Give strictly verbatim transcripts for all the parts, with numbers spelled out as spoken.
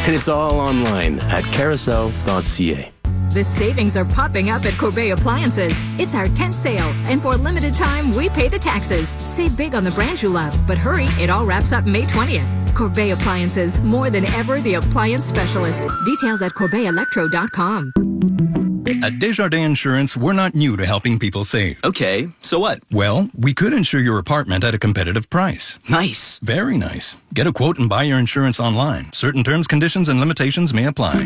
And it's all online at carousel dot c a. The savings are popping up at Corbet Appliances. It's our tenth sale, and for a limited time, we pay the taxes. Save big on the brands you love, but hurry, it all wraps up May twentieth. Corbet Appliances, more than ever the appliance specialist. Details at corbet electro dot com. At Desjardins Insurance, we're not new to helping people save. Okay, so what? Well, we could insure your apartment at a competitive price. Nice. Very nice. Get a quote and buy your insurance online. Certain terms, conditions, and limitations may apply.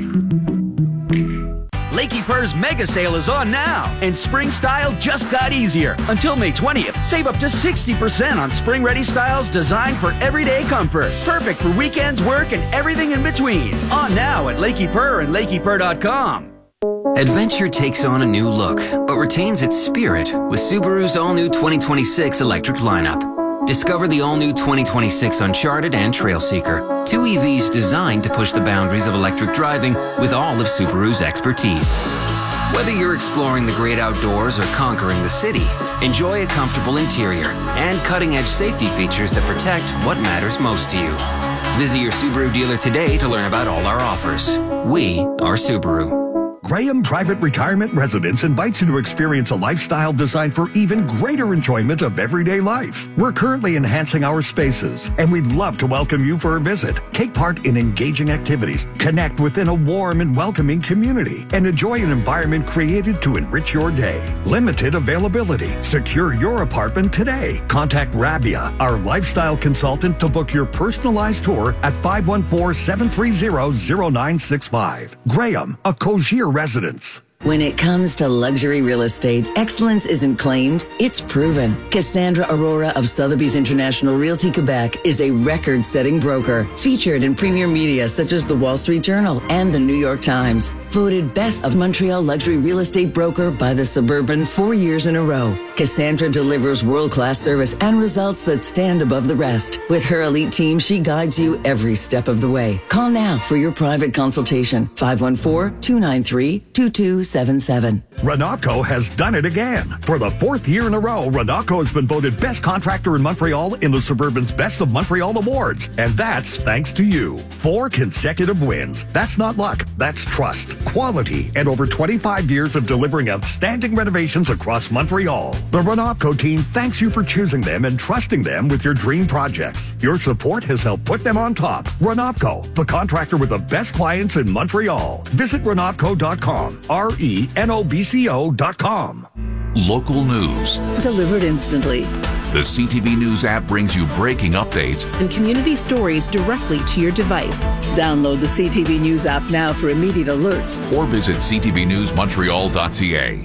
Lakey Purr's mega sale is on now, and spring style just got easier. Until May twentieth, save up to sixty percent on spring-ready styles designed for everyday comfort. Perfect for weekends, work, and everything in between. On now at Lakey Purr and lakey purr dot com. Adventure takes on a new look, but retains its spirit with Subaru's all-new twenty twenty-six electric lineup. Discover the all-new twenty twenty-six Uncharted and Trailseeker, two E Vs designed to push the boundaries of electric driving with all of Subaru's expertise. Whether you're exploring the great outdoors or conquering the city, enjoy a comfortable interior and cutting-edge safety features that protect what matters most to you. Visit your Subaru dealer today to learn about all our offers. We are Subaru. Graham Private Retirement Residence invites you to experience a lifestyle designed for even greater enjoyment of everyday life. We're currently enhancing our spaces, and we'd love to welcome you for a visit. Take part in engaging activities, connect within a warm and welcoming community, and enjoy an environment created to enrich your day. Limited availability. Secure your apartment today. Contact Rabia, our lifestyle consultant, to book your personalized tour at five one four, seven three zero, zero nine six five. Graham, a Cogier residence. When it comes to luxury real estate, excellence isn't claimed, it's proven. Cassandra Aurora of Sotheby's International Realty Quebec is a record-setting broker, featured in premier media such as the Wall Street Journal and the New York Times. Voted Best of Montreal Luxury Real Estate Broker by the Suburban four years in a row. Cassandra delivers world-class service and results that stand above the rest. With her elite team, she guides you every step of the way. Call now for your private consultation. five one four, two nine three, two two seven seven. Renocco has done it again. For the fourth year in a row, Renocco has been voted Best Contractor in Montreal in the Suburban's Best of Montreal Awards. And that's thanks to you. Four consecutive wins. That's not luck. That's trust, quality, and over twenty-five years of delivering outstanding renovations across Montreal. The Renocco team thanks you for choosing them and trusting them with your dream projects. Your support has helped put them on top. Renocco, the contractor with the best clients in Montreal. Visit renocco dot com. R E N O B C O dot com. Local news. Delivered instantly. The C T V News app brings you breaking updates and community stories directly to your device. Download the C T V News app now for immediate alerts. Or visit c t v news montreal dot c a.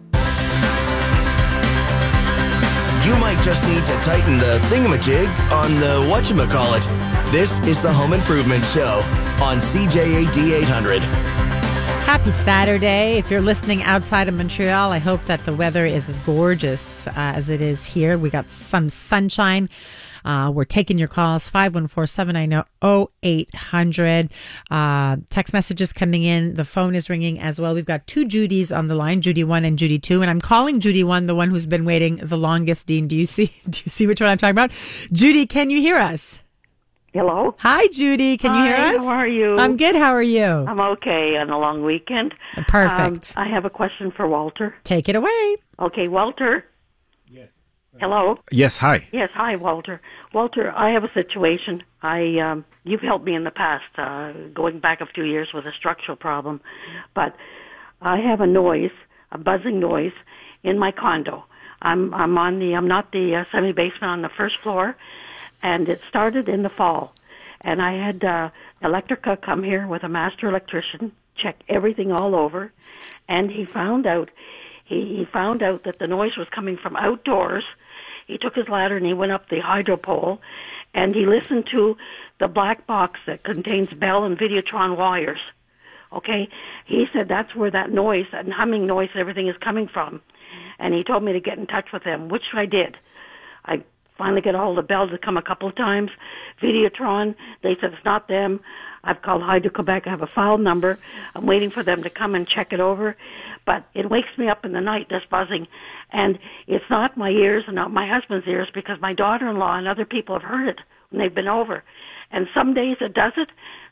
You might just need to tighten the thingamajig on the whatchamacallit. This is the Home Improvement Show on C J A D eight hundred. Happy Saturday. If you're listening outside of Montreal, I hope that the weather is as gorgeous uh, as it is here. We got some sunshine. Uh, we're taking your calls, five one four, seven nine zero, zero eight hundred. Uh, text messages coming in. The phone is ringing as well. We've got two Judys on the line, Judy one and Judy two. And I'm calling Judy one, the one who's been waiting the longest. Dean, do you see, do you see which one I'm talking about? Judy, can you hear us? Hello. Hi, Judy. Can Hi, you hear us? How are you? I'm good. How are you? I'm okay on a long weekend. Perfect. Um, I have a question for Walter. Take it away. Okay, Walter. Yes. Hello. Yes. Hi. Yes. Hi, Walter. Walter, I have a situation. I um, you've helped me in the past, uh, going back a few years with a structural problem, but I have a noise, a buzzing noise, in my condo. I'm I'm on the I'm not the uh, semi basement on the first floor. And it started in the fall. And I had uh, Electrica come here with a master electrician, check everything all over. And he found out, he, he found out that the noise was coming from outdoors. He took his ladder and he went up the hydro pole. And he listened to the black box that contains Bell and Videotron wires. Okay? He said that's where that noise, that humming noise and everything is coming from. And he told me to get in touch with them, which I did. I finally get a hold of Bell to come a couple of times. Videotron, they said it's not them. I've called Hydro-Quebec. I have a file number. I'm waiting for them to come and check it over. But it wakes me up in the night, this buzzing. And it's not my ears and not my husband's ears because my daughter-in-law and other people have heard it when they've been over. And some days it does it.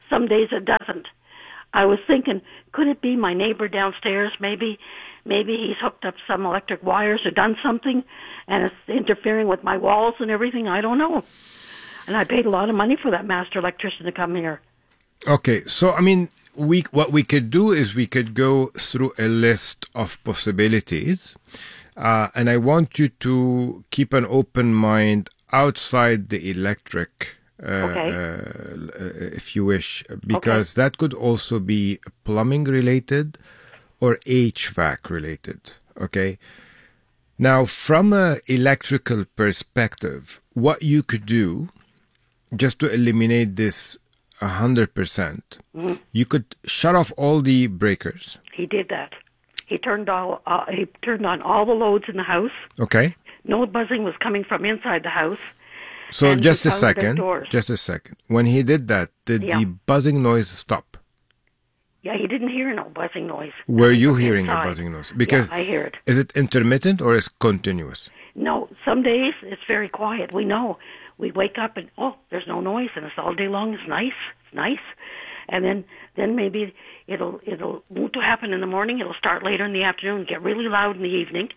Some days it doesn't. I was thinking, could it be my neighbor downstairs? Maybe, maybe he's hooked up some electric wires or done something, and it's interfering with my walls and everything. I don't know. And I paid a lot of money for that master electrician to come here. Okay, so I mean, we what we could do is we could go through a list of possibilities, uh, and I want you to keep an open mind outside the electric. Uh, Okay. uh, if you wish, because Okay. that could also be plumbing related or H V A C related. Okay. Now, from a electrical perspective, what you could do, just to eliminate this a hundred percent, Mhm. you could shut off all the breakers. He did that. He turned all. Uh, he turned on all the loads in the house. Okay. No buzzing was coming from inside the house. So And just he a powered the second. doors. Just a second. When he did that, did Yeah. the buzzing noise stop? Yeah, he didn't hear no buzzing noise. Were coming you from hearing a inside. buzzing noise? Because Yeah, I hear it. is it intermittent or is continuous? No, some days it's very quiet. We know. We wake up and oh, there's no noise, and it's all day long. It's nice. It's nice. And then, then maybe it'll it'll won't happen in the morning. It'll start later in the afternoon, get really loud in the evening,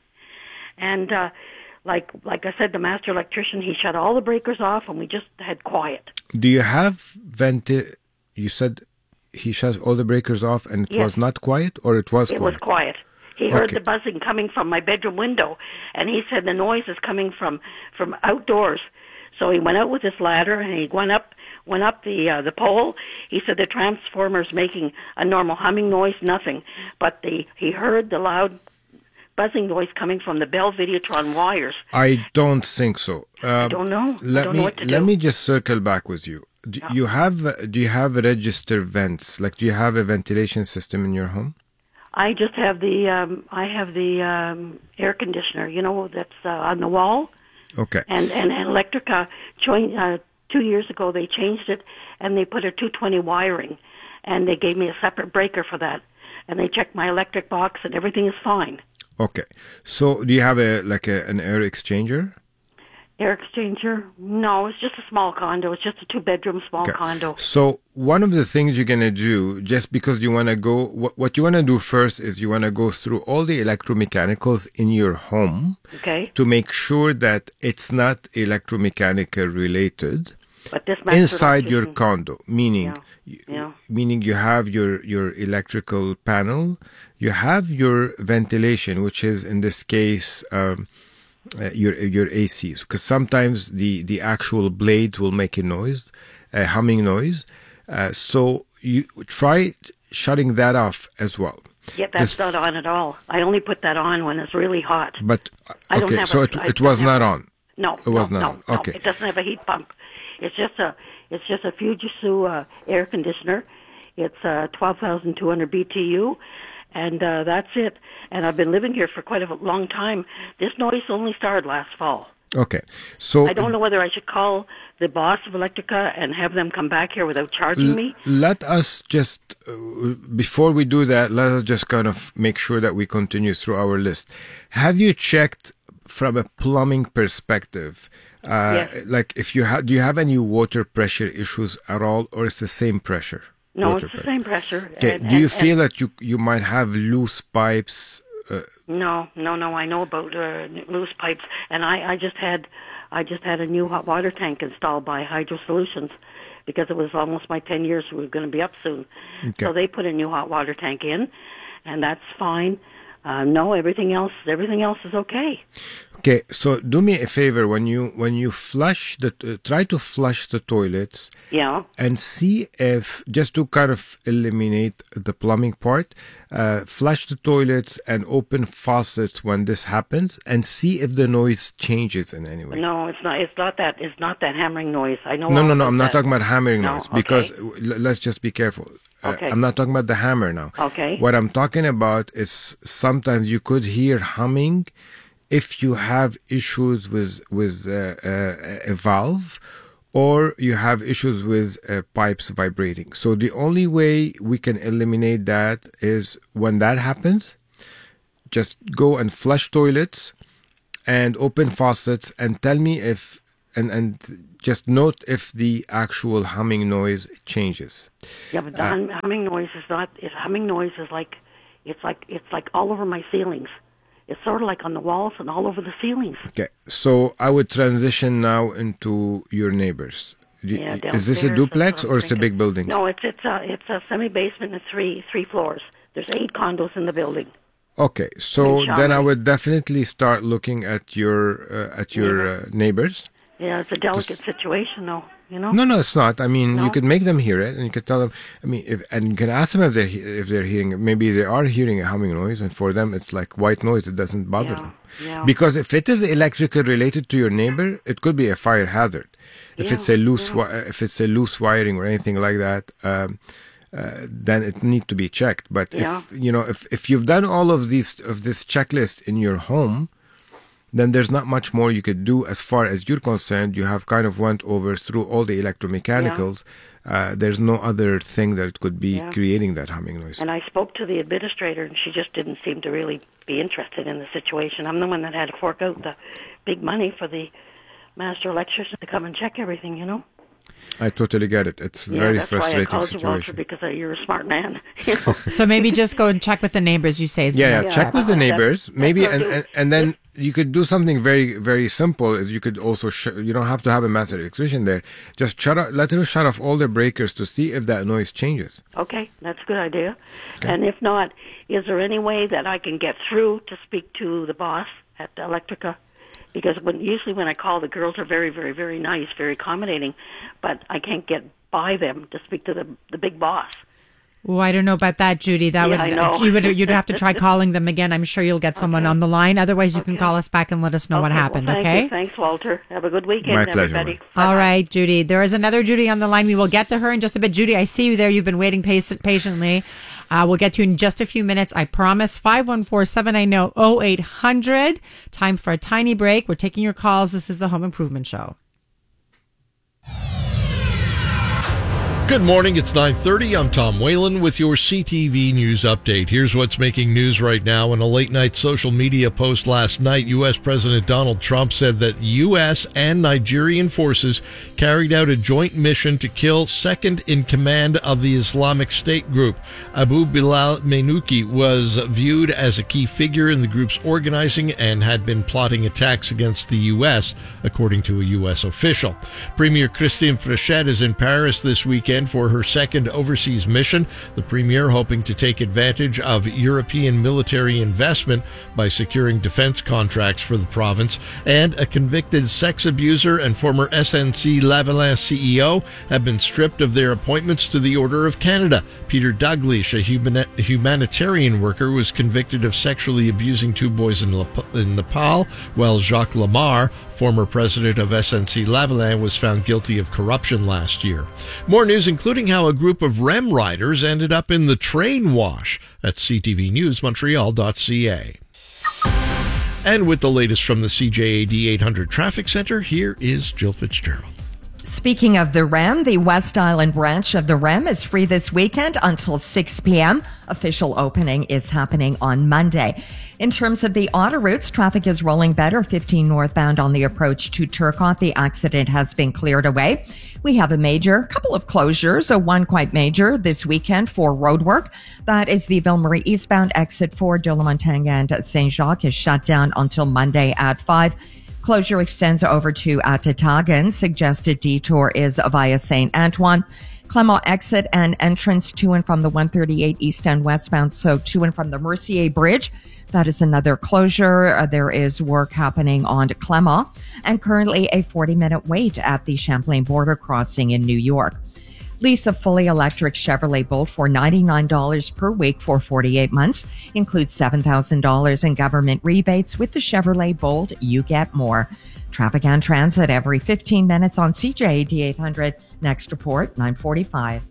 and uh, like like I said, the master electrician, he shut all the breakers off, and we just had quiet. Do you have venti? You said he shut all the breakers off and it Yes. was not quiet, or it was It quiet? was quiet. He heard Okay. the buzzing coming from my bedroom window, and he said the noise is coming from from outdoors. So he went out with his ladder and he went up went up the uh, the pole. He said the transformer's making a normal humming noise, nothing, but the he heard the loud buzzing noise coming from the Bell Videotron wires. I don't think so. Um, don't know. I Let don't me know what to let do. me just circle back with you. Do you have do you have register vents? Like, do you have a ventilation system in your home? I just have the um, I have the um, air conditioner, you know, that's uh, on the wall. Okay. And and, and Electrica, joined, uh, two years ago, they changed it, and they put a two twenty wiring, and they gave me a separate breaker for that. And they checked my electric box, and everything is fine. Okay. So, do you have a like a, an air exchanger? Air exchanger? No, it's just a small condo. It's just a two-bedroom small Okay. condo. So one of the things you're gonna do, just because you wanna go, what, what you wanna do first is you wanna go through all the electromechanicals in your home, Okay. to make sure that it's not electromechanical related. But this master Inside your electrician- condo, meaning, Yeah. Yeah. meaning you have your your electrical panel, you have your ventilation, which is in this case. Um, Uh, your your A Cs, because sometimes the the actual blades will make a noise, a humming noise. Uh, so you try shutting that off as well. Yeah, that's This- not on at all. I only put that on when it's really hot. But I don't okay, have so a- it I it don't was have not a- on. No, It was no, not no, on. no. Okay. It doesn't have a heat pump. It's just a it's just a Fujitsu uh, air conditioner. It's uh, twelve thousand two hundred B T U, and uh, that's it. And I've been living here for quite a long time. This noise only started last fall. Okay, so I don't know whether I should call the boss of Electrica and have them come back here without charging L- me. let us just, uh, before we do that, let us just kind of make sure that we continue through our list. Have you checked from a plumbing perspective? Uh, Yes. Like, if you have, do you have any water pressure issues at all, or it's the same pressure? No, water it's the pressure? same pressure. Okay. And- do you and- feel that you you might have loose pipes? Uh, No, no, no. I know about uh, loose pipes, and I, I just had, I just had a new hot water tank installed by Hydro Solutions, because it was almost my ten years. We were going to be up soon, Okay. so they put a new hot water tank in, and that's fine. Uh, no, everything else, everything else is okay. Okay, so do me a favor, when you when you flush the uh, try to flush the toilets, Yeah. and see if, just to kind of eliminate the plumbing part, uh, flush the toilets and open faucets when this happens, and see if the noise changes in any way. No, it's not. It's not that. It's not that hammering noise. I know. No, all no, no. about I'm not that. talking about hammering No, noise, okay. because l- let's just be careful. Uh, Okay. I'm not talking about the hammer now. Okay. What I'm talking about is sometimes you could hear humming if you have issues with with uh, uh, a valve, or you have issues with uh, pipes vibrating. So the only way we can eliminate that is when that happens, just go and flush toilets and open faucets and tell me if and, and just note if the actual humming noise changes. Yeah, but the Uh, hum- humming noise is not. It, humming noise is like, it's like it's like all over my ceilings. It's sort of like on the walls and all over the ceilings. Okay, so I would transition now into your neighbors. Do- Yeah, is this a downstairs, duplex that's what or I'm it's a thinking. big building? No, it's it's a it's a semi basement and three three floors. There's eight condos in the building. Okay, so In then I Shanghai. would definitely start looking at your uh, at your uh, neighbors. Yeah, it's a delicate situation, though. You know. No, no, it's not. I mean, No? you could make them hear it, and you could tell them. I mean, if and you can ask them if they if they're hearing it. Maybe they are hearing a humming noise, and for them it's like white noise. It doesn't bother Yeah, them. yeah. Because if it is electrical related to your neighbor, it could be a fire hazard. If Yeah, it's a loose yeah. wi- if it's a loose wiring or anything like that, um, uh, then it need to be checked. But Yeah. if you know if if you've done all of these of this checklist in your home, then there's not much more you could do as far as you're concerned. You have kind of went over through all the electromechanicals. Uh, there's no other thing that could be Yeah. creating that humming noise. And I spoke to the administrator, and she just didn't seem to really be interested in the situation. I'm the one that had to fork out the big money for the master electrician to come and check everything, you know? I totally get it. It's a Yeah, very that's why I frustrating called you, Walter, situation. because uh, you're a smart man. You know? So maybe just go and check with the neighbors, you say. is the Yeah, yeah. next Check step. with the neighbors, That's maybe, what I and, do. and and then you could do something very very simple. Is you could also sh- you don't have to have a master electrician there. Just shut off, let her shut off all the breakers to see if that noise changes. Okay, that's a good idea. And if not, is there any way that I can get through to speak to the boss at Electrica? Because when usually when I call, the girls are very, very, very nice, very accommodating, but I can't get by them to speak to the the big boss. Oh, I don't know about that, Judy. That Yeah, would I know. you would you'd have to try calling them again. I'm sure you'll get someone on the line. Otherwise, you can call us back and let us know what Okay, well, happened. thank okay. You. Thanks, Walter. Have a good weekend, My pleasure, everybody. All right, Judy. There is another Judy on the line. We will get to her in just a bit. Judy, I see you there. You've been waiting patient, patiently. Uh, we'll get to you in just a few minutes. I promise. five one four, seven nine zero, zero eight hundred. Time for a tiny break. We're taking your calls. This is the Home Improvement Show. Good morning. It's nine thirty. I'm Tom Whalen with your C T V News Update. Here's what's making news right now. In a late-night social media post last night, U S. President Donald Trump said that U S and Nigerian forces carried out a joint mission to kill second-in-command of the Islamic State group. Abu Bilal Menouki was viewed as a key figure in the group's organizing and had been plotting attacks against the U S, according to a U S official. Premier Christine Freichet is in Paris this weekend for her second overseas mission, the premier hoping to take advantage of European military investment by securing defense contracts for the province. And a convicted sex abuser and former S N C Lavalin C E O have been stripped of their appointments to the Order of Canada. Peter Douglas, a humani- humanitarian worker, was convicted of sexually abusing two boys in, Lep- in Nepal, while Jacques Lamar, former president of S N C Lavalin, was found guilty of corruption last year. More news, including how a group of R E M riders ended up in the train wash at c t v news montreal dot c a. And with the latest from the C J A D eight hundred Traffic Center, here is Jill Fitzgerald. Speaking of the R E M, the West Island branch of the R E M is free this weekend until six p.m. Official opening is happening on Monday. In terms of the auto routes, traffic is rolling better. fifteen northbound on the approach to Turcotte. The accident has been cleared away. We have a major, couple of closures, so one quite major this weekend for road work. That is the Ville Marie eastbound exit for de la Montagne and Saint Jacques is shut down until Monday at five. Closure extends over to Atatagan. Suggested detour is via Saint Antoine. Clermont exit and entrance to and from the one thirty-eight east and westbound, so to and from the Mercier Bridge. That is another closure. Uh, there is work happening on Clermont and currently a forty-minute wait at the Champlain border crossing in New York. Lease a fully electric Chevrolet Bolt for ninety-nine dollars per week for forty-eight months. Includes seven thousand dollars in government rebates. With the Chevrolet Bolt, you get more. Traffic and transit every fifteen minutes on C J A D eight hundred. Next report, nine forty-five.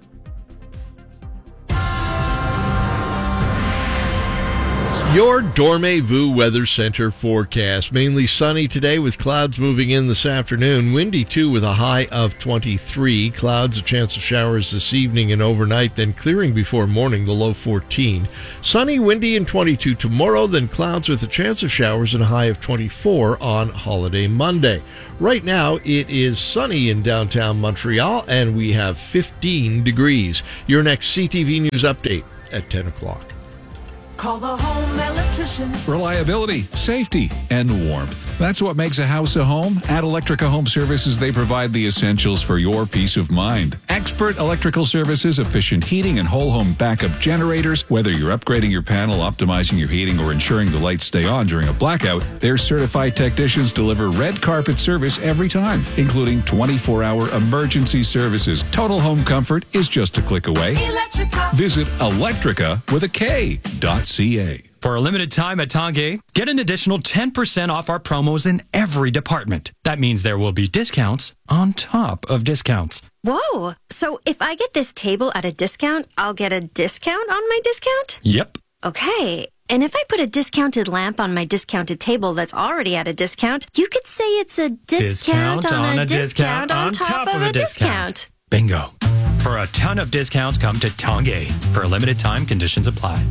Your Dormez-vous Weather Center forecast. Mainly sunny today with clouds moving in this afternoon. Windy, too, with a high of twenty-three. Clouds, a chance of showers this evening and overnight, then clearing before morning, the low fourteen. Sunny, windy, and twenty-two tomorrow, then clouds with a chance of showers and a high of twenty-four on holiday Monday. Right now, it is sunny in downtown Montreal, and we have fifteen degrees. Your next C T V News update at ten o'clock. Call the home electrician. Reliability, safety, and warmth. That's what makes a house a home. At Electrica Home Services, they provide the essentials for your peace of mind. Expert electrical services, efficient heating, and whole home backup generators. Whether you're upgrading your panel, optimizing your heating, or ensuring the lights stay on during a blackout, their certified technicians deliver red carpet service every time, including twenty-four hour emergency services. Total home comfort is just a click away. Electrica. Visit Electrica with a K dot C A. For a limited time at Tanguay, get an additional ten percent off our promos in every department. That means there will be discounts on top of discounts. Whoa! So if I get this table at a discount, I'll get a discount on my discount? Yep. Okay. And if I put a discounted lamp on my discounted table that's already at a discount, you could say it's a discount, Discount on, on a, a discount, discount on top, of a discount. discount. Bingo. For a ton of discounts, come to Tanguay. For a limited time, conditions apply.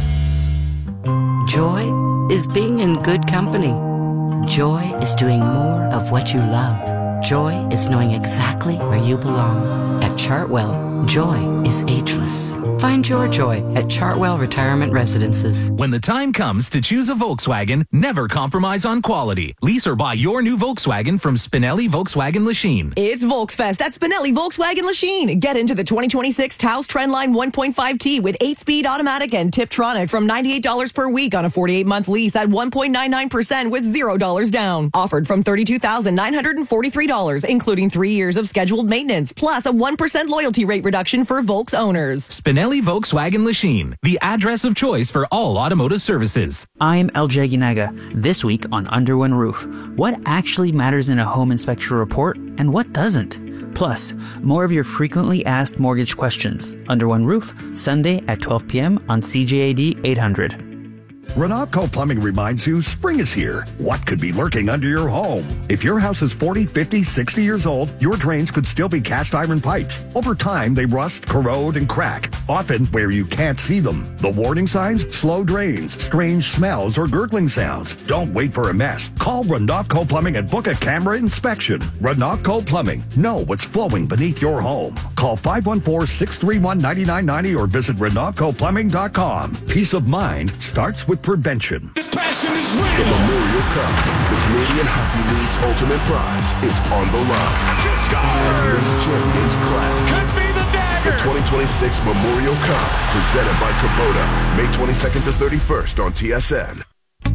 Joy is being in good company. Joy is doing more of what you love. Joy is knowing exactly where you belong. At Chartwell, joy is ageless. Find your joy at Chartwell Retirement Residences. When the time comes to choose a Volkswagen, never compromise on quality. Lease or buy your new Volkswagen from Spinelli Volkswagen Lachine. It's Volksfest at Spinelli Volkswagen Lachine. Get into the twenty twenty-six Taos Trendline one point five T with eight-speed automatic and Tiptronic from ninety-eight dollars per week on a forty-eight month lease at one point nine nine percent with zero dollars down. Offered from thirty-two thousand nine hundred forty-three dollars, including three years of scheduled maintenance, plus a one percent loyalty rate reduction for Volks owners. Spinelli Volkswagen Lachine, the address of choice for all automotive services. I'm L J Ginaga. This week on Under One Roof, what actually matters in a home inspection report and what doesn't? Plus, more of your frequently asked mortgage questions. Under One Roof, Sunday at twelve p.m. on C J A D eight hundred. Renatco Plumbing reminds you spring is here. What could be lurking under your home? If your house is forty, fifty, sixty years old, your drains could still be cast iron pipes. Over time, they rust, corrode, and crack, often where you can't see them. The warning signs? Slow drains, strange smells, or gurgling sounds. Don't wait for a mess. Call Renatco Plumbing and book a camera inspection. Renatco Plumbing. Know what's flowing beneath your home. Call five one four, six three one, nine nine nine zero or visit Renatco Plumbing dot com. Peace of mind starts with prevention. The Memorial Cup, the Canadian Hockey League's ultimate prize, is on the line. As league champions clash. Could be the dagger. The twenty twenty-six Memorial Cup, presented by Kubota, May twenty-second to thirty-first on T S N.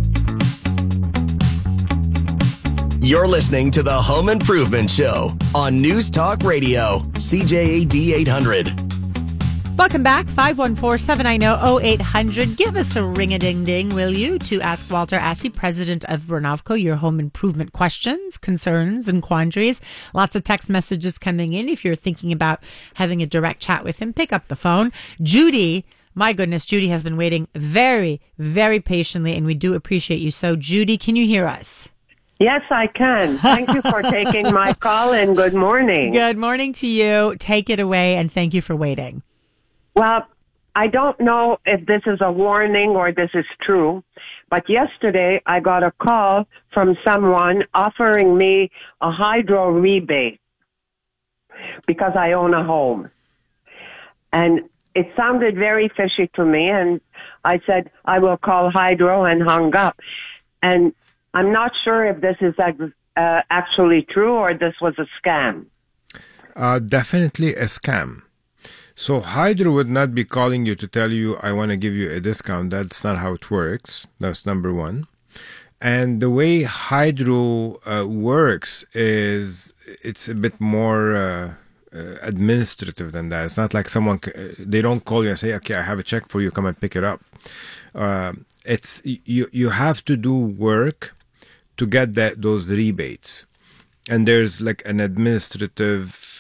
You're listening to the Home Improvement Show on News Talk Radio, C J A D eight hundred. Welcome back. five one four, seven nine zero, zero eight hundred. Give us a ring-a-ding-ding, will you, to ask Walter Assey, president of Renavco, your home improvement questions, concerns, and quandaries. Lots of text messages coming in. If you're thinking about having a direct chat with him, pick up the phone. Judy, my goodness, Judy has been waiting very, very patiently, and we do appreciate you. So, Judy, can you hear us? Yes, I can. Thank you for taking my call, and good morning. Good morning to you. Take it away, and thank you for waiting. Well, I don't know if this is a warning or this is true, but yesterday I got a call from someone offering me a hydro rebate because I own a home. And it sounded very fishy to me, and I said, I will call hydro, and hung up. And I'm not sure if this is uh, actually true or this was a scam. Uh, definitely a scam. So Hydro would not be calling you to tell you, I want to give you a discount. That's not how it works. That's number one. And the way Hydro uh, works is it's a bit more uh, uh, administrative than that. It's not like someone, uh, they don't call you and say, okay, I have a check for you, come and pick it up. Uh, it's you, you have to do work to get that those rebates. And there's like an administrative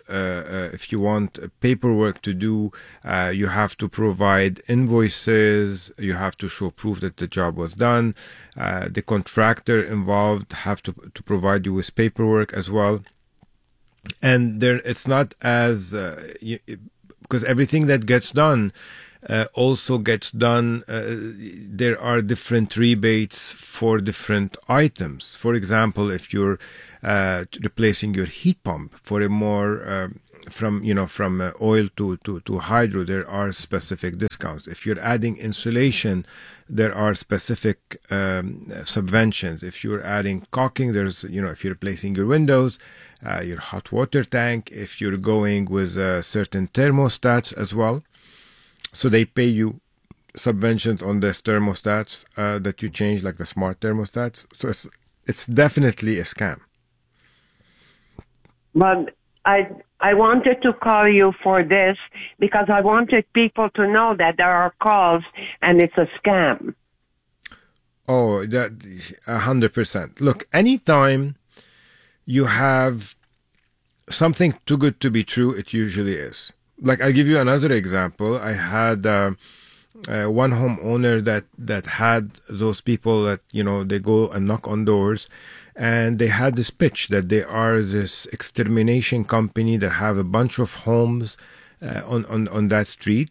uh, uh, if you want paperwork to do, uh, you have to provide invoices. You have to show proof that the job was done. Uh, the contractor involved have to to provide you with paperwork as well. And there, it's not as uh, you, because everything that gets done uh, also gets done. Uh, there are different rebates for different items. For example, if you're uh, replacing your heat pump for a more uh, from you know from uh, oil to, to to hydro, there are specific discounts. If you're adding insulation, there are specific um, subventions. If you're adding caulking, there's you know if you're replacing your windows, uh, your hot water tank. If you're going with uh, certain thermostats as well, so they pay you subventions on this thermostats uh, that you change, like the smart thermostats. So it's it's definitely a scam. But I I wanted to call you for this because I wanted people to know that there are calls and it's a scam. Oh, that a hundred percent. Look, anytime you have something too good to be true, it usually is. Like, I'll give you another example. I had uh, uh, one homeowner that that had those people that you know they go and knock on doors. And they had this pitch that they are this extermination company that have a bunch of homes uh, on, on, on that street.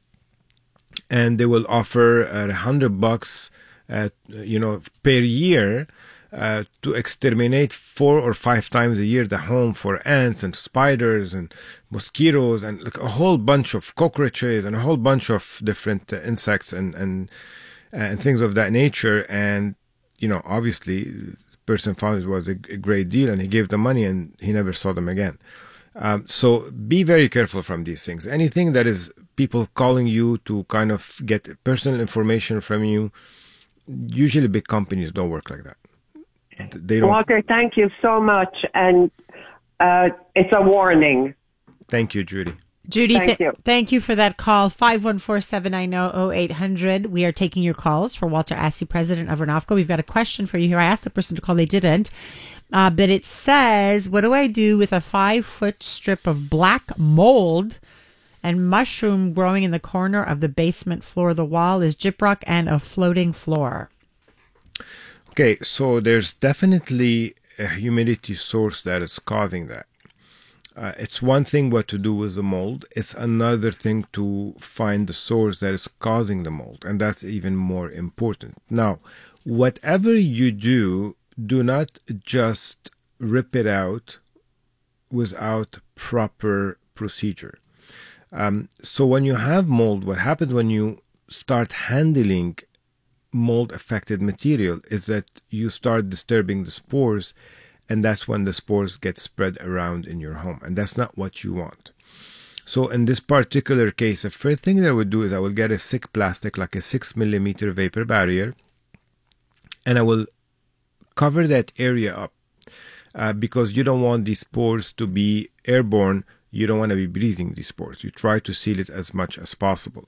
And they will offer a uh, hundred bucks, uh, you know, per year uh, to exterminate four or five times a year the home for ants and spiders and mosquitoes and like a whole bunch of cockroaches and a whole bunch of different uh, insects and, and, and things of that nature. And, you know, obviously, person found it was a, a great deal and he gave the money and he never saw them again. Um, so be very careful from these things. Anything that is people calling you to kind of get personal information from you, usually big companies don't work like that. They don't. Walter, thank you so much. And uh, it's a warning. Thank you, Judy. Judy, thank th- you. Thank you for that call. five one four, seven nine zero, zero eight hundred. We are taking your calls for Walter Assey, president of Renofco. We've got a question for you here. I asked the person to call. They didn't. Uh, but it says, what do I do with a five-foot strip of black mold and mushroom growing in the corner of the basement floor? The wall is gyprock and a floating floor. Okay, so there's definitely a humidity source that is causing that. Uh, it's one thing what to do with the mold. It's another thing to find the source that is causing the mold. And that's even more important. Now, whatever you do, do not just rip it out without proper procedure. Um, so when you have mold, what happens when you start handling mold-affected material is that you start disturbing the spores. And that's when the spores get spread around in your home. And that's not what you want. So in this particular case, the first thing that I would do is I will get a thick plastic, like a six millimeter vapor barrier. And I will cover that area up. Uh, because you don't want these spores to be airborne. You don't want to be breathing these spores. You try to seal it as much as possible.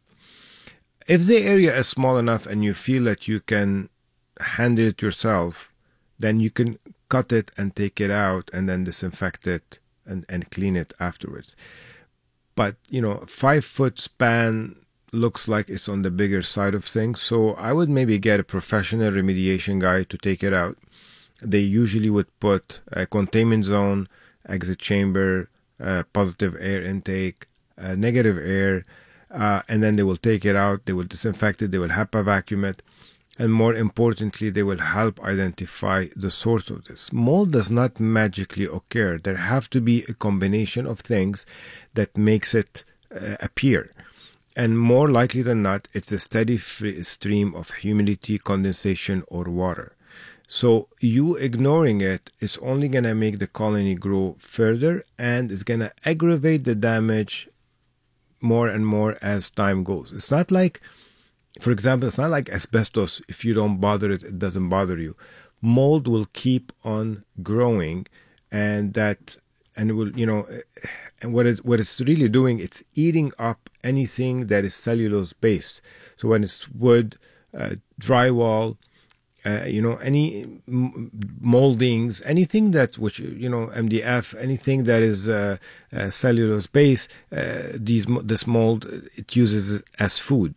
If the area is small enough and you feel that you can handle it yourself, then you can cut it and take it out and then disinfect it and, and clean it afterwards. But, you know, five foot span looks like it's on the bigger side of things. So I would maybe get a professional remediation guy to take it out. They usually would put a containment zone, exit chamber, uh, positive air intake, uh, negative air, uh, and then they will take it out. They will disinfect it. They will HEPA vacuum it. And more importantly, they will help identify the source of this. Mold does not magically occur. There have to be a combination of things that makes it uh, appear. And more likely than not, it's a steady free stream of humidity, condensation, or water. So you ignoring it is only going to make the colony grow further and is going to aggravate the damage more and more as time goes. It's not like, for example, it's not like asbestos. If you don't bother it, it doesn't bother you. Mold will keep on growing, and that, and it will, you know, and what it what it's really doing, it's eating up anything that is cellulose based. So when it's wood, uh, drywall, uh, you know, any m- moldings, anything that's, which, you know, M D F, anything that is uh, uh, cellulose base, uh, these this mold, it uses it as food.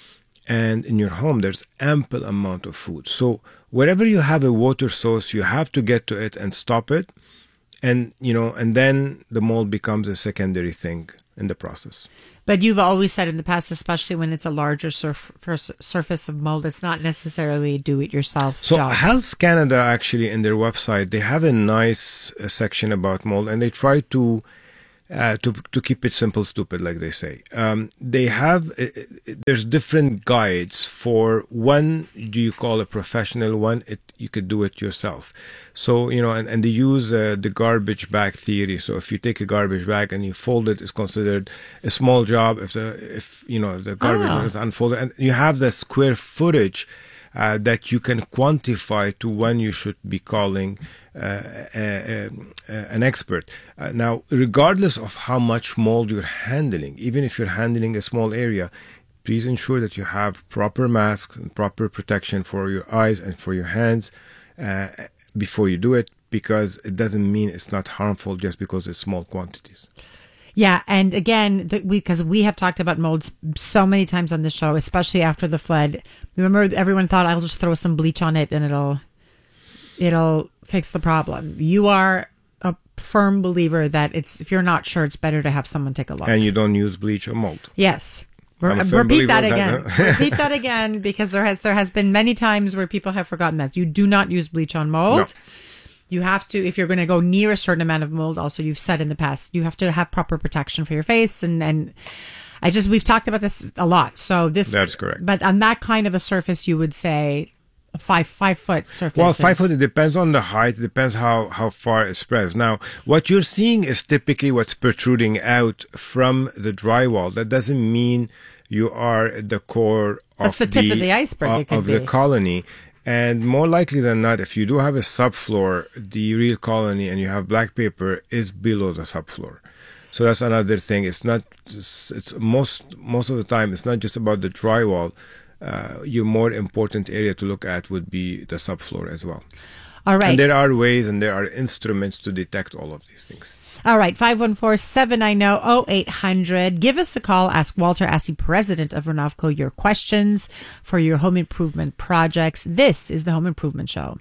And in your home, there's ample amount of food. So wherever you have a water source, you have to get to it and stop it. And, you know, and then the mold becomes a secondary thing in the process. But you've always said in the past, especially when it's a larger surf- surface of mold, it's not necessarily do-it-yourself So job. Health Canada, actually, in their website, they have a nice uh, section about mold, and they try to uh, to to keep it simple, stupid, like they say. Um, they have uh, there's different guides for when do you call a professional, when it you could do it yourself. So, you know, and, and they use uh, the garbage bag theory. So if you take a garbage bag and you fold it, it's considered a small job. If the if you know the garbage Ah. is unfolded, and you have the square footage uh, that you can quantify to when you should be calling uh, a, a, a, an expert. Uh, now, regardless of how much mold you're handling, even if you're handling a small area, please ensure that you have proper masks and proper protection for your eyes and for your hands uh, before you do it, because it doesn't mean it's not harmful just because it's small quantities. Yeah, and again, the, we because we have talked about molds so many times on the show, especially after the flood. Remember, everyone thought I'll just throw some bleach on it and it'll it'll fix the problem. You are a firm believer that it's if you're not sure, it's better to have someone take a look. And you don't use bleach or mold. Yes. I'm a Re- firm repeat believer that of again. that. Repeat that again, because there has there has been many times where people have forgotten that you do not use bleach on mold. No. You have to, if you're going to go near a certain amount of mold, also you've said in the past, you have to have proper protection for your face. And, and I just, we've talked about this a lot. So this, That's correct. But on that kind of a surface, you would say a five, five foot surface. Well, is- five foot, it depends on the height, it depends how, how far it spreads. Now, what you're seeing is typically what's protruding out from the drywall. That doesn't mean you are at the core That's of the tip of the iceberg, of, it could of the be. colony. And more likely than not, if you do have a subfloor, the real colony and you have black paper is below the subfloor. So that's another thing. It's not, it's, it's most, most of the time, it's not just about the drywall. Uh, your more important area to look at would be the subfloor as well. All right. And there are ways and there are instruments to detect all of these things. All right, five one four, seven nine zero, zero eight hundred. Give us a call. Ask Walter Assey, president of Renovco, your questions for your home improvement projects. This is the Home Improvement Show.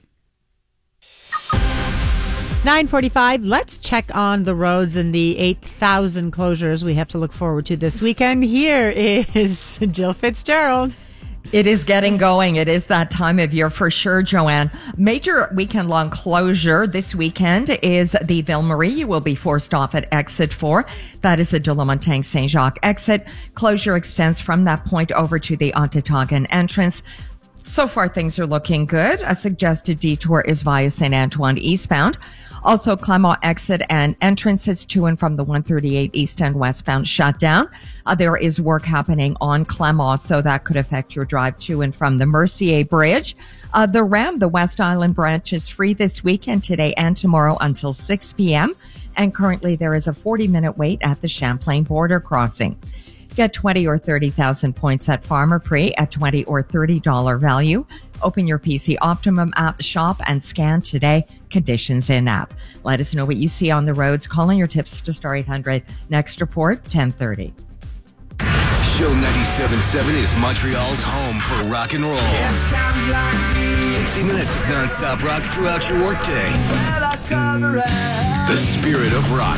nine forty-five, let's check on the roads and the eight thousand closures we have to look forward to this weekend. Here is Jill Fitzgerald. It is getting going. It is that time of year for sure, Joanne. Major weekend-long closure this weekend is the Ville Marie. You will be forced off at exit four. That is the de la Montagne Saint Jacques exit. Closure extends from that point over to the Ontotogon entrance. So far, things are looking good. A suggested detour is via Saint Antoine eastbound. Also, Clermont exit and entrances to and from the one thirty-eight east and westbound shut down. Uh, there is work happening on Clermont, so that could affect your drive to and from the Mercier Bridge. Uh, the Ram, the West Island branch, is free this weekend, today and tomorrow until six p.m. And currently there is a forty minute wait at the Champlain border crossing. Get twenty or thirty thousand points at Farmer Pre at twenty or thirty dollars value. Open your P C Optimum app shop and scan today. Conditions in app. Let us know what you see on the roads. Calling your tips to Star eight hundred. Next report, ten thirty. Show ninety-seven point seven is Montreal's home for rock and roll. sixty minutes of non-stop rock throughout your workday. The spirit of rock.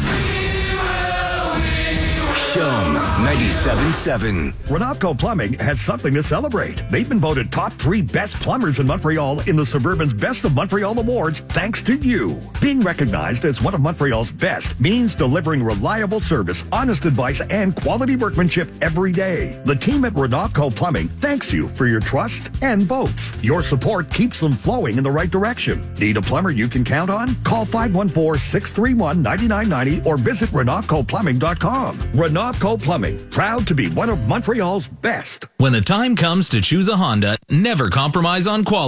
Show ninety-seven point seven. Renovco Plumbing has something to celebrate. They've been voted top three best plumbers in Montreal in the Suburban's Best of Montreal Awards thanks to you. Being recognized as one of Montreal's best means delivering reliable service, honest advice, and quality workmanship every day. The team at Renovco Plumbing thanks you for your trust and votes. Your support keeps them flowing in the right direction. Need a plumber you can count on? Call five one four, six three one, nine nine nine zero or visit renovco plumbing dot com. Renovco Plumbing, proud to be one of Montreal's best. When the time comes to choose a Honda, never compromise on quality.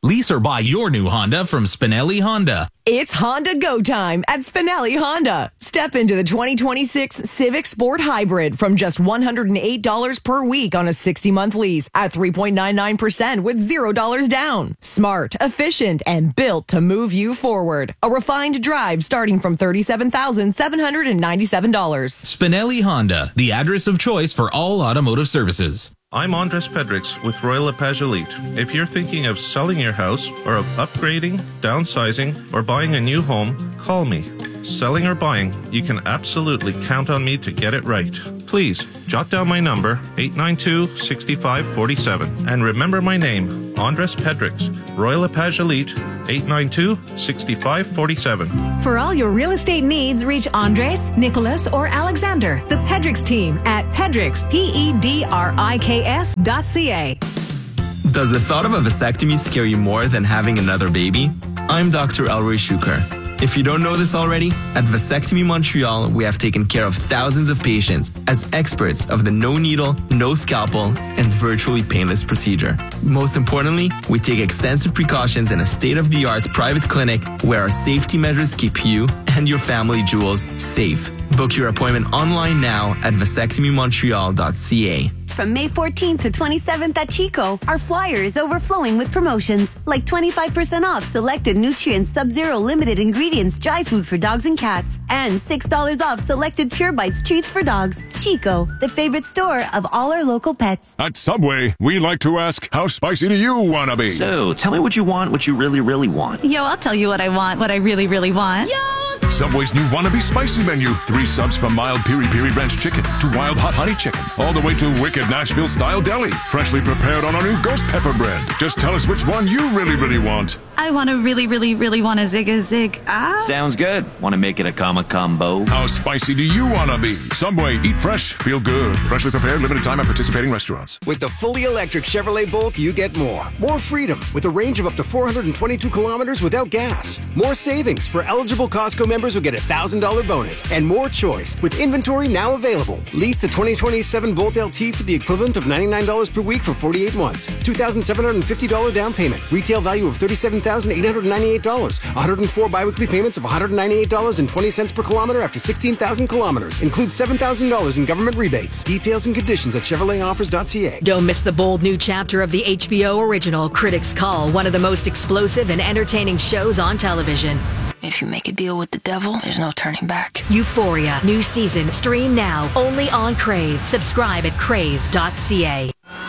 Lease or buy your new Honda from Spinelli Honda. It's Honda Go time at Spinelli Honda. Step into the twenty twenty-six Civic Sport Hybrid from just one hundred eight dollars per week on a sixty-month lease at three point nine nine percent with zero dollars down. Smart, efficient, and built to move you forward. A refined drive starting from thirty-seven thousand seven hundred ninety-seven dollars. Spinelli Honda, the address of choice for all automotive services. I'm Andres Pedrix with Royal LePage Elite. If you're thinking of selling your house or of upgrading, downsizing, or buying a new home, call me. Selling or buying, you can absolutely count on me to get it right. Please, jot down my number, eight nine two, six five four seven. And remember my name, Andres Pedrix, Royal LePage Elite, eight nine two, six five four seven. For all your real estate needs, reach Andres, Nicholas, or Alexander, the Pedrix team at Pedrix, P E D R I K S dot C A. Does the thought of a vasectomy scare you more than having another baby? I'm Doctor Elroy Shuker. If you don't know this already, at Vasectomy Montreal, we have taken care of thousands of patients as experts of the no needle, no scalpel, and virtually painless procedure. Most importantly, we take extensive precautions in a state-of-the-art private clinic where our safety measures keep you and your family jewels safe. Book your appointment online now at vasectomy montreal dot c a. From May fourteenth to twenty-seventh at Chico, our flyer is overflowing with promotions like twenty-five percent off selected Nutrients Sub-Zero limited ingredients dry food for dogs and cats, and six dollars off selected Pure Bites treats for dogs. Chico, the favorite store of all our local pets. At Subway, we like to ask, how spicy do you want to be? So, tell me what you want, what you really, really want. Yo, I'll tell you what I want, what I really, really want. Yo! Subway's new Wannabe Spicy menu. Three subs from mild piri piri ranch chicken to wild hot honey chicken, all the way to wicked Nashville style deli, freshly prepared on our new ghost pepper bread. Just tell us which one you really, really want. I want to really, really, really want a zig a zig. Ah. Sounds good. Want to make it a comma combo? How spicy do you want to be? Subway, eat fresh, feel good. Freshly prepared, limited time at participating restaurants. With the fully electric Chevrolet Bolt, you get more. More freedom with a range of up to four hundred twenty-two kilometers without gas. More savings for eligible Costco members who get a one thousand dollars bonus. And more choice with inventory now available. Lease the twenty twenty-seven Bolt L T for the equivalent of ninety-nine dollars per week for forty-eight months. two thousand seven hundred fifty dollars down payment. Retail value of thirty-seven thousand eight hundred ninety-eight dollars. one hundred four biweekly payments of one hundred ninety-eight dollars and twenty cents per kilometer after sixteen thousand kilometers. Includes seven thousand dollars in government rebates. Details and conditions at chevrolet offers dot c a. Don't miss the bold new chapter of the H B O original Critics' Call, one of the most explosive and entertaining shows on television. If you make a deal with the devil, there's no turning back. Euphoria, new season, stream now, only on Crave. Subscribe at crave dot c a.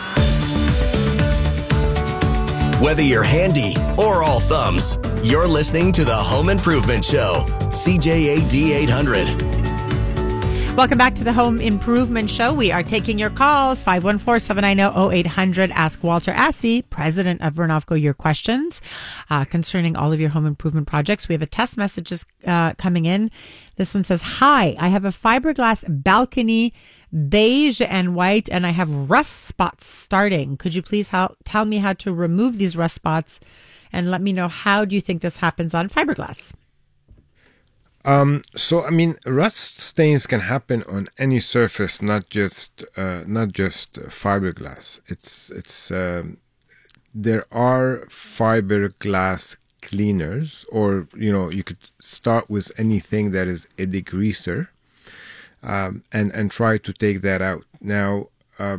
Whether you're handy or all thumbs, you're listening to the Home Improvement Show. C J A D eight hundred. Welcome back to the Home Improvement Show. We are taking your calls. five one four, seven nine zero, zero eight hundred. Ask Walter Assey, president of Vernofco, your questions uh, concerning all of your home improvement projects. We have a test messages uh, coming in. This one says, hi, I have a fiberglass balcony, beige and white, and I have rust spots starting. Could you please help, tell me how to remove these rust spots and let me know how do you think this happens on fiberglass? Um, so, I mean, rust stains can happen on any surface, not just uh, not just fiberglass. It's it's um, there are fiberglass cleaners, or you know, you could start with anything that is a degreaser, um, and and try to take that out. Now, uh,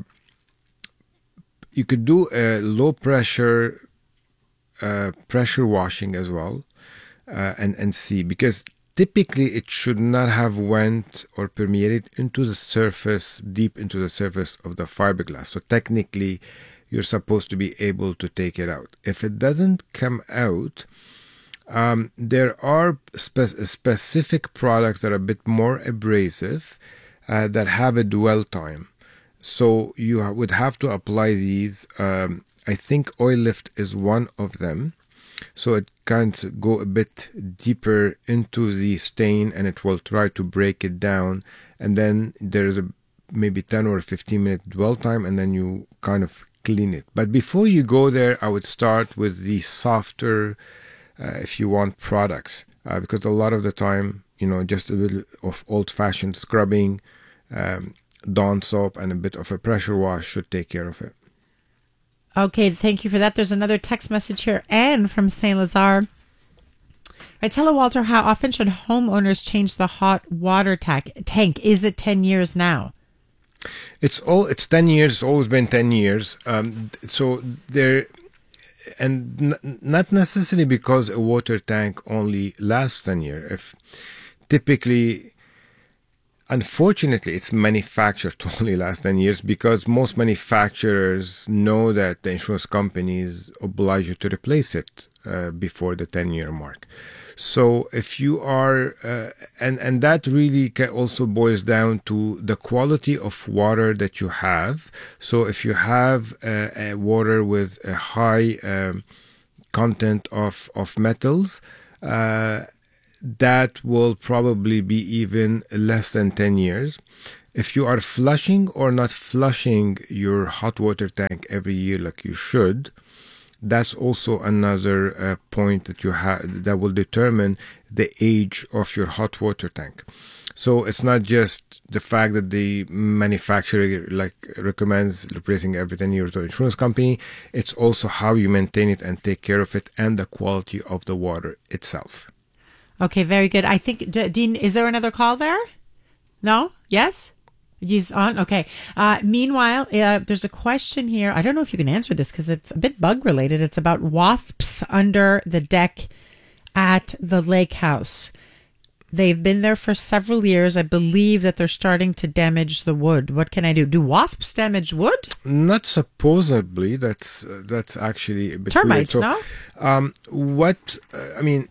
you could do a low pressure uh, pressure washing as well, uh, and and see, because typically it should not have went or permeated into the surface, deep into the surface of the fiberglass. So technically you're supposed to be able to take it out. If it doesn't come out, um, there are spe- specific products that are a bit more abrasive uh, that have a dwell time. So you ha- would have to apply these. Um, I think Oil Lift is one of them. So it can't go a bit deeper into the stain, and it will try to break it down. And then there's a maybe ten or fifteen minute dwell time, and then you kind of clean it. But before you go there, I would start with the softer, uh, if you want, products, uh, because a lot of the time, you know, just a little of old-fashioned scrubbing, um, Dawn soap, and a bit of a pressure wash should take care of it. Okay, thank you for that. There's another text message here. Anne from Saint Lazare. Right, hello, Walter. How often should homeowners change the hot water tank? Tank is it ten years now? It's all. It's ten years. It's always been ten years. Um, so there, and n- not necessarily because a water tank only lasts ten years. If typically, unfortunately, it's manufactured to only last ten years because most manufacturers know that the insurance companies oblige you to replace it uh, before the ten-year mark. So if you are, uh, and, and that really ca- also boils down to the quality of water that you have. So if you have uh, a water with a high um, content of, of metals, uh, that will probably be even less than ten years. If you are flushing or not flushing your hot water tank every year like you should, that's also another uh, point that you have that will determine the age of your hot water tank. So it's not just the fact that the manufacturer like recommends replacing every ten years or insurance company. It's also how you maintain it and take care of it and the quality of the water itself. Okay, very good. I think, D- Dean, is there another call there? No? Yes? He's on? Okay. Uh, meanwhile, uh, there's a question here. I don't know if you can answer this because it's a bit bug related. It's about wasps under the deck at the lake house. They've been there for several years. I believe that they're starting to damage the wood. What can I do? Do wasps damage wood? Not supposedly. That's uh, that's actually a bit termites, weird. So, no? Um, what uh, I mean.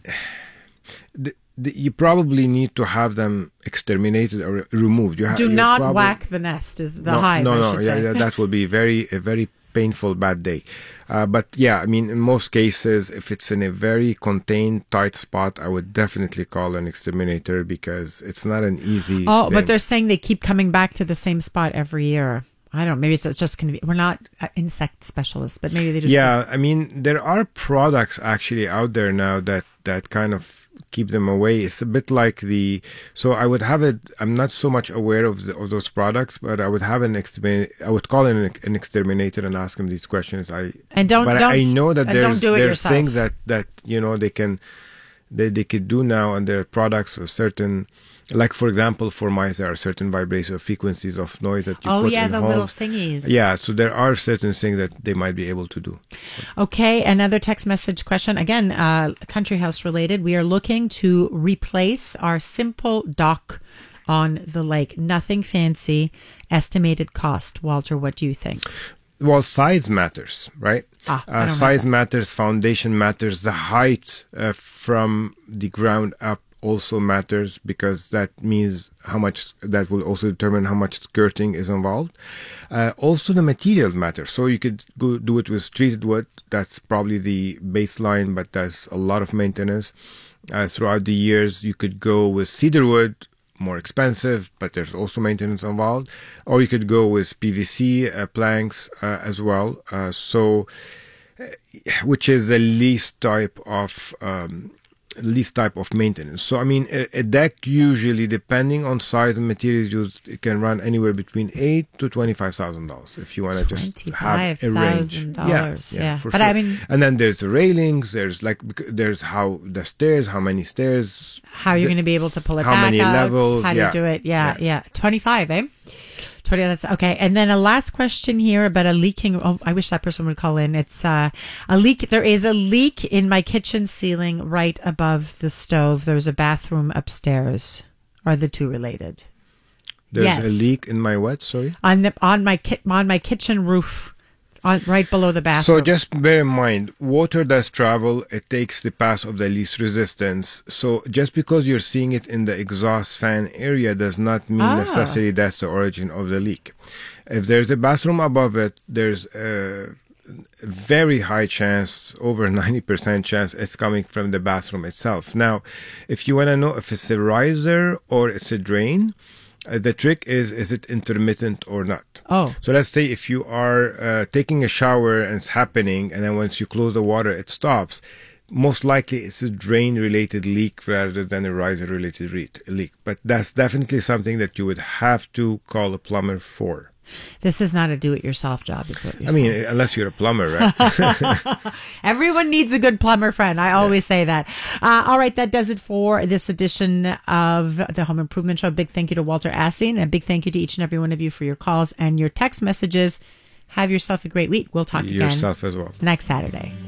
The, the, you probably need to have them exterminated or removed. You ha- Do not probably, whack the nest, is the no, hive. No, I no, should yeah, say. yeah, that will be very a very painful bad day. Uh, but yeah, I mean, in most cases, if it's in a very contained, tight spot, I would definitely call an exterminator because it's not an easy. Oh, thing. but they're saying they keep coming back to the same spot every year. I don't know. Maybe it's just going to be. We're not uh, insect specialists, but maybe they just. Yeah, I mean, there are products actually out there now that that kind of keep them away. It's a bit like the. So I would have it. I'm not so much aware of, the, of those products, but I would have an exterminator. I would call in an, an exterminator and ask him these questions. I and don't. But don't, I know that there's do there's yourself. things that that you know they can they they could do now on their products or certain. Like, for example, for mice, there are certain vibrational frequencies of noise that you oh, put yeah, in the homes. little thingies. Yeah, so there are certain things that they might be able to do. Okay, another text message question. Again, uh, country house related. We are looking to replace our simple dock on the lake. Nothing fancy. Estimated cost. Walter, what do you think? Well, size matters, right? Ah, I uh, don't size have matters, foundation matters, the height uh, from the ground up also matters because that means how much, that will also determine how much skirting is involved. Uh, also the material matters. So you could go do it with treated wood. That's probably the baseline, but there's a lot of maintenance. Uh, throughout the years, you could go with cedar wood, more expensive, but there's also maintenance involved. Or you could go with P V C uh, planks uh, as well. Uh, so, uh, which is the least type of um, least type of maintenance. So, I mean, a, a deck usually, depending on size and materials used, it can run anywhere between eight to twenty-five thousand dollars if you want to just have a range. Yeah, yeah, yeah, for but sure. I mean, and then there's the railings. There's like there's how the stairs, how many stairs, how you're the, going to be able to pull it how back many out, levels, how yeah. to do it. Yeah, yeah, yeah, twenty-five, eh? twenty, that's okay. And then a last question here about a leaking. Oh, I wish that person would call in. It's uh, a leak. There is a leak in my kitchen ceiling right above the stove. There's a bathroom upstairs. Are the two related? There's yes. a leak in my what? Sorry. On the on my ki- on my kitchen roof. On, right below the bathroom. So just bear in mind, water does travel. It takes the path of the least resistance. So just because you're seeing it in the exhaust fan area does not mean Ah. necessarily that's the origin of the leak. If there's a bathroom above it, there's a very high chance, over ninety percent chance, it's coming from the bathroom itself. Now, if you want to know if it's a riser or it's a drain, Uh, the trick is, is it intermittent or not? Oh. So let's say if you are uh, taking a shower and it's happening, and then once you close the water, it stops. Most likely it's a drain-related leak rather than a riser-related re- leak. But that's definitely something that you would have to call a plumber for. This is not a do-it-yourself job, is what you're I saying. mean, unless you're a plumber, right? Everyone needs a good plumber friend. I always say that. Uh, all right, that does it for this edition of the Home Improvement Show. Big thank you to Walter Assing, and a big thank you to each and every one of you for your calls and your text messages. Have yourself a great week. We'll talk again Yourself as well. next Saturday.